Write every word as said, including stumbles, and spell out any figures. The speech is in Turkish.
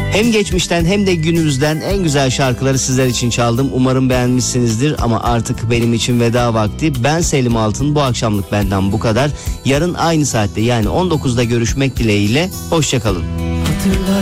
Hem geçmişten hem de günümüzden en güzel şarkıları sizler için çaldım. Umarım beğenmişsinizdir ama artık benim için veda vakti. Ben Selim Altın, bu akşamlık benden bu kadar. Yarın aynı saatte yani on dokuzda görüşmek dileğiyle. Hoşça kalın.